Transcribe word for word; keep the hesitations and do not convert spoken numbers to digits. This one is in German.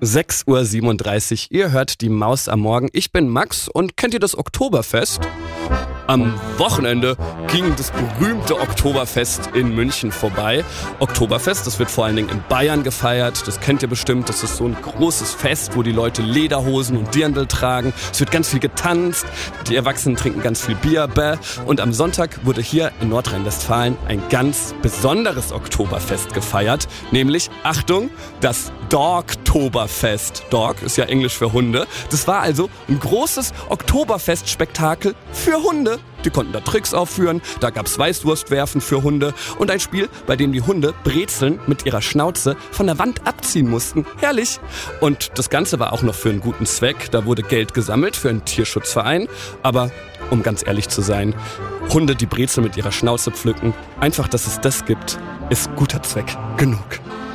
sechs Uhr siebenunddreißig, ihr hört die Maus am Morgen. Ich bin Max und kennt ihr das Oktoberfest? Am Wochenende ging das berühmte Oktoberfest in München vorbei. Oktoberfest, das wird vor allen Dingen in Bayern gefeiert. Das kennt ihr bestimmt. Das ist so ein großes Fest, wo die Leute Lederhosen und Dirndl tragen. Es wird ganz viel getanzt. Die Erwachsenen trinken ganz viel Bier. Bäh. Und am Sonntag wurde hier in Nordrhein-Westfalen ein ganz besonderes Oktoberfest gefeiert. Nämlich, Achtung, das Dogtoberfest. Dog ist ja Englisch für Hunde. Das war also ein großes Oktoberfest-Spektakel für Hunde. Die konnten da Tricks aufführen, da gab's Weißwurstwerfen für Hunde und ein Spiel, bei dem die Hunde Brezeln mit ihrer Schnauze von der Wand abziehen mussten. Herrlich! Und das Ganze war auch noch für einen guten Zweck. Da wurde Geld gesammelt für einen Tierschutzverein. Aber um ganz ehrlich zu sein, Hunde, die Brezel mit ihrer Schnauze pflücken, einfach, dass es das gibt, ist guter Zweck genug.